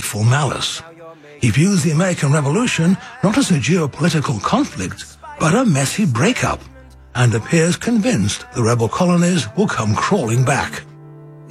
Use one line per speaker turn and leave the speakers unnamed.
hateful malice. He views the American Revolution not as a geopolitical conflict, but a messy breakup, and appears convinced the rebel colonies will come crawling back.